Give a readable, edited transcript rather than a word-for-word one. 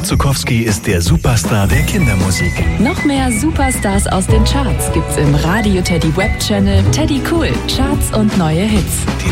Zukowski ist der Superstar der Kindermusik. Noch mehr Superstars aus den Charts gibt's im Radio Teddy Web Channel Teddy Cool. Charts und neue Hits.